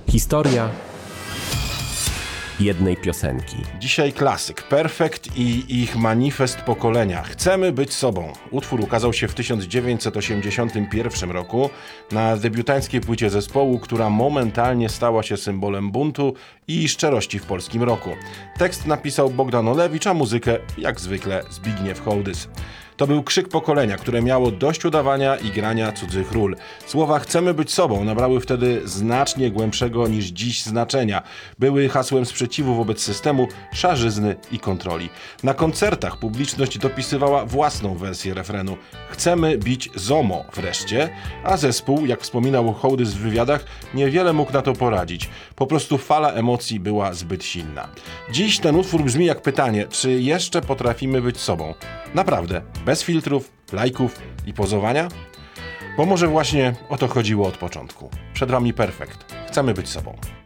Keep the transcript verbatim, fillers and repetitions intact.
Historia jednej piosenki. Dzisiaj klasyk Perfekt i ich manifest pokolenia. Chcemy być sobą. Utwór ukazał się w tysiąc dziewięćset osiemdziesiątym pierwszym roku na debiutanckiej płycie zespołu, która momentalnie stała się symbolem buntu i szczerości w polskim rocku. Tekst napisał Bogdan Olewicz, a muzykę, jak zwykle, Zbigniew Hołdys. To był krzyk pokolenia, które miało dość udawania i grania cudzych ról. Słowa "chcemy być sobą" nabrały wtedy znacznie głębszego niż dziś znaczenia. Były hasłem sprzeciwu wobec systemu, szarzyzny i kontroli. Na koncertach publiczność dopisywała własną wersję refrenu. Chcemy bić ZOMO wreszcie, a zespół, jak wspominał Hołdys w wywiadach, niewiele mógł na to poradzić. Po prostu fala emocji była zbyt silna. Dziś ten utwór brzmi jak pytanie, czy jeszcze potrafimy być sobą? Naprawdę, bez filtrów, lajków i pozowania? Bo może właśnie o to chodziło od początku. Przed wami Perfekt. Chcemy być sobą.